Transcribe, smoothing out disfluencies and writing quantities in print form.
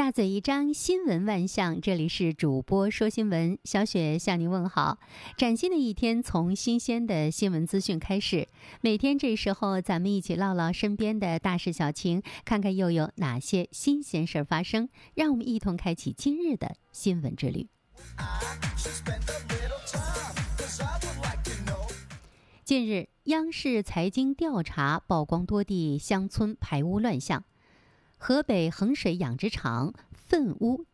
大嘴一张，新闻万象。这里是主播说新闻，小雪向您问好。崭新的一天，从新鲜的新闻资讯开始。每天这时候，咱们一起唠唠身边的大事小情，看看又有哪些新鲜事儿发生。让我们一同开启今日的新闻之旅。近日，央视财经调查曝光多地乡村排污乱象。河北衡水养殖场粪污